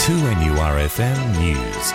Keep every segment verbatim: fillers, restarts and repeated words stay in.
two N U R F M News.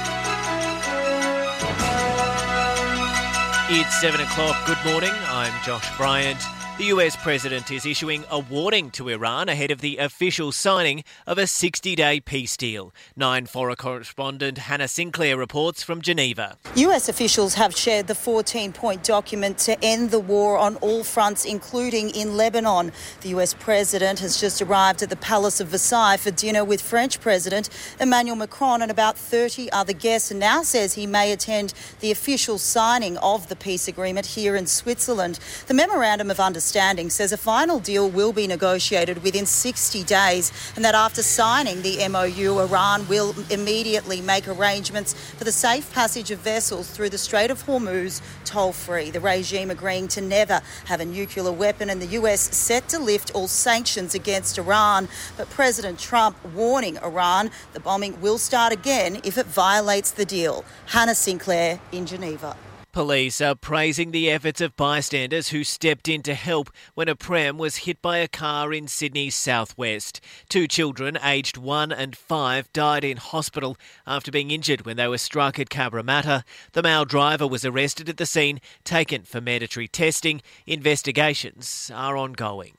It's seven o'clock. Good morning. I'm Josh Bryant. The U S President is issuing a warning to Iran ahead of the official signing of a sixty-day peace deal. Nine four correspondent Hannah Sinclair reports from Geneva. U S officials have shared the fourteen-point document to end the war on all fronts, including in Lebanon. The U S President has just arrived at the Palace of Versailles for dinner with French President Emmanuel Macron and about thirty other guests, and now says he may attend the official signing of the peace agreement here in Switzerland. The Memorandum of Understanding says a final deal will be negotiated within sixty days, and that after signing the M O U, Iran will immediately make arrangements for the safe passage of vessels through the Strait of Hormuz toll-free. The regime agreeing to never have a nuclear weapon, and the U S set to lift all sanctions against Iran. But President Trump warning Iran the bombing will start again if it violates the deal. Hannah Sinclair in Geneva. Police are praising the efforts of bystanders who stepped in to help when a pram was hit by a car in Sydney's southwest. Two children aged one and five died in hospital after being injured when they were struck at Cabramatta. The male driver was arrested at the scene, taken for mandatory testing. Investigations are ongoing.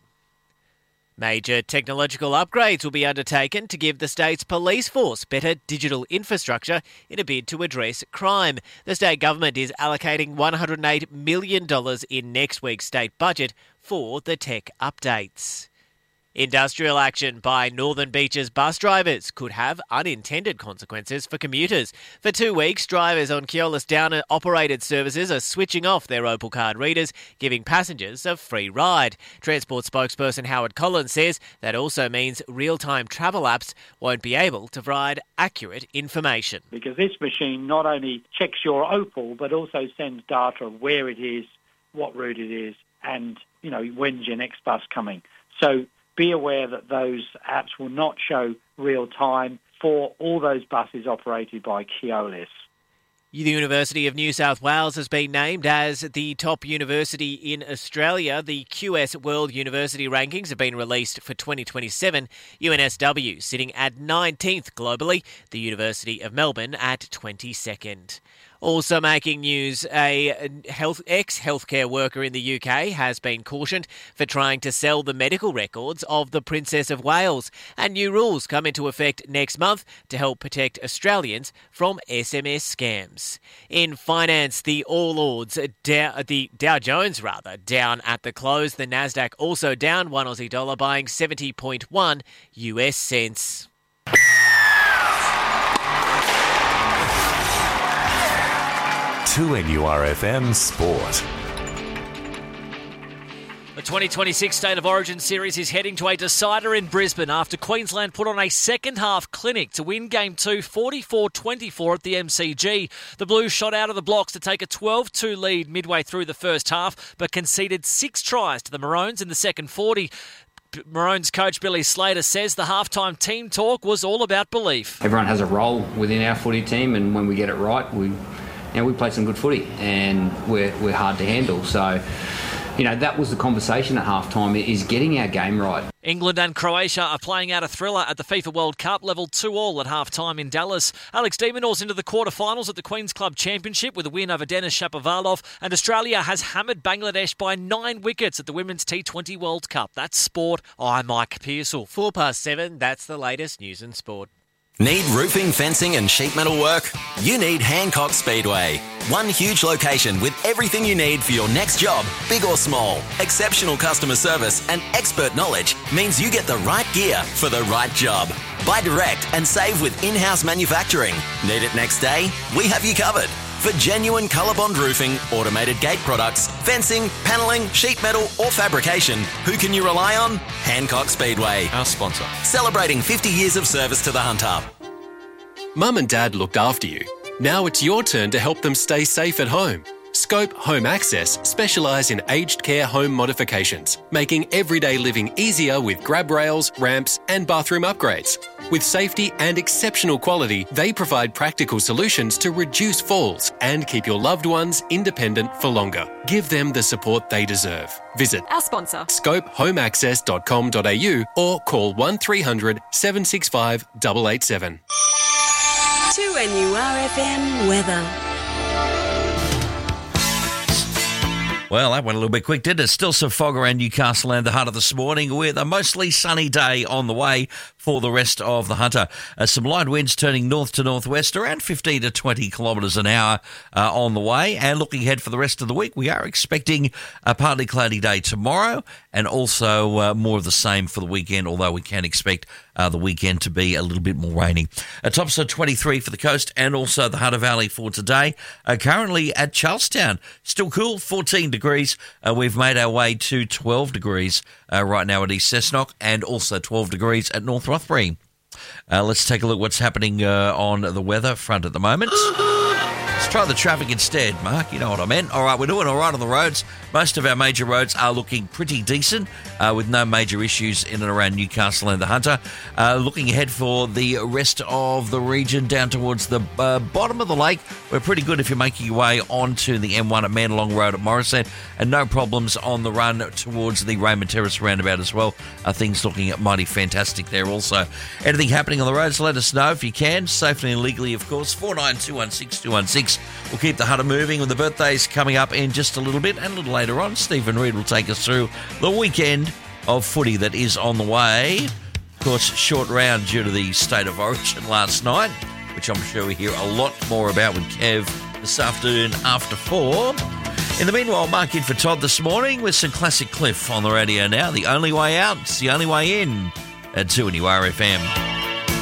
Major technological upgrades will be undertaken to give the state's police force better digital infrastructure in a bid to address crime. The state government is allocating one hundred eight million dollars in next week's state budget for the tech updates. Industrial action by Northern Beaches bus drivers could have unintended consequences for commuters. For two weeks, drivers on Keolis Downer operated services are switching off their Opal card readers, giving passengers a free ride. Transport spokesperson Howard Collins says that also means real-time travel apps won't be able to provide accurate information. Because this machine not only checks your Opal, but also sends data of where it is, what route it is, and, you know, when's your next bus coming. So be aware that those apps will not show real time for all those buses operated by Keolis. The University of New South Wales has been named as the top university in Australia. The Q S World University Rankings have been released for twenty twenty-seven. U N S W sitting at nineteenth globally, the University of Melbourne at twenty-second. Also making news, a health, ex-healthcare worker in the U K has been cautioned for trying to sell the medical records of the Princess of Wales. And new rules come into effect next month to help protect Australians from S M S scams. In finance, the All Ords, Dow, the Dow Jones rather, down at the close. The Nasdaq also down one Aussie dollar, buying seventy point one U S cents. two N U R F M Sport. The twenty twenty-six State of Origin series is heading to a decider in Brisbane after Queensland put on a second-half clinic to win Game two forty-four twenty-four at the M C G. The Blues shot out of the blocks to take a twelve two lead midway through the first half, but conceded six tries to the Maroons in the second forty. Maroons coach Billy Slater says the halftime team talk was all about belief. Everyone has a role within our footy team, and when we get it right, we... You know, we played some good footy and we're, we're hard to handle. So, you know, that was the conversation at halftime, is getting our game right. England and Croatia are playing out a thriller at the FIFA World Cup, level two all at halftime in Dallas. Alex de Minaur's into the quarterfinals at the Queen's Club Championship with a win over Denis Shapovalov, and Australia has hammered Bangladesh by nine wickets at the Women's T twenty World Cup. That's sport. I'm Mike Pearsall. Four past seven, that's the latest news and sport. Need roofing, fencing and sheet metal work? You need Hancock Speedway. One huge location with everything you need for your next job, big or small. Exceptional customer service and expert knowledge means you get the right gear for the right job. Buy direct and save with in-house manufacturing. Need it next day? We have you covered. For genuine ColourBond roofing, automated gate products, fencing, panelling, sheet metal or fabrication, who can you rely on? Hancock Speedway. Our sponsor. Celebrating fifty years of service to the Hunter. Mum and Dad looked after you. Now it's your turn to help them stay safe at home. Scope Home Access specialise in aged care home modifications, making everyday living easier with grab rails, ramps and bathroom upgrades. With safety and exceptional quality, they provide practical solutions to reduce falls and keep your loved ones independent for longer. Give them the support they deserve. Visit our sponsor, scope home access dot com dot a u or call one three hundred seven six five eight eight seven. two N U R F M weather. Well, that went a little bit quick, didn't it? Still some fog around Newcastle and the Hunter this morning with a mostly sunny day on the way for the rest of the Hunter. Uh, some light winds turning north to northwest, around fifteen to twenty kilometres an hour uh, on the way. And looking ahead for the rest of the week, we are expecting a partly cloudy day tomorrow and also uh, more of the same for the weekend, although we can expect uh, the weekend to be a little bit more rainy. A tops of twenty-three for the coast and also the Hunter Valley for today. Uh, currently at Charlestown, still cool, fourteen degrees. Uh, we've made our way to twelve degrees uh, right now at East Cessnock and also twelve degrees at North Rothbury. Uh, let's take a look what's happening uh, on the weather front at the moment. Let's try the traffic instead, Mark. You know what I meant. All right, we're doing all right on the roads. Most of our major roads are looking pretty decent uh, with no major issues in and around Newcastle and the Hunter. Uh, looking ahead for the rest of the region down towards the uh, bottom of the lake, we're pretty good if you're making your way onto the M one at Mandalong Road at Morrison, and no problems on the run towards the Raymond Terrace roundabout as well. Uh, things looking mighty fantastic there also. Anything happening on the roads, let us know if you can, safely and legally, of course. four nine two one six two one six. We'll keep the Hunter moving with the birthdays coming up in just a little bit, and a little later on, Stephen Reid will take us through the weekend of footy that is on the way. Of course, short round due to the state of origin last night, which I'm sure we hear a lot more about with Kev this afternoon after four. In the meanwhile, Mark in for Todd this morning with some classic Cliff on the radio now. The only way out, it's the only way in at two N U R F M.